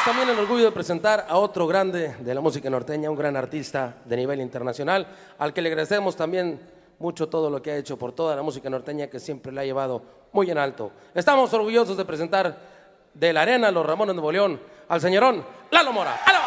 también el orgullo de presentar a otro grande de la música norteña, un gran artista de nivel internacional, al que le agradecemos también mucho todo lo que ha hecho por toda la música norteña, que siempre la ha llevado muy en alto. Estamos orgullosos de presentar de la Arena Los Ramones de Nuevo León al señorón Lalo Mora. ¡Aló!